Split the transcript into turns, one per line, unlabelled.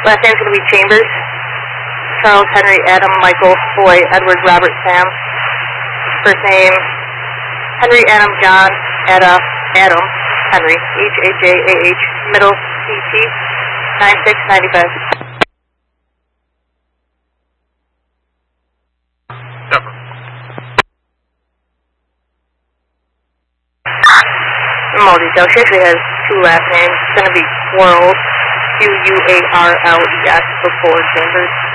Last name's going to be Chambers. Charles, Henry, Adam, Michael, Boy, Edward, Robert, Sam. First name, Henry, Adam, John, Adam, Henry, H-A-J-A-H, middle, C-T, 9695. Multi-cell. She actually has two last names. It's going to be Quarles, Q-U-A-R-L-E-S, before Chambers.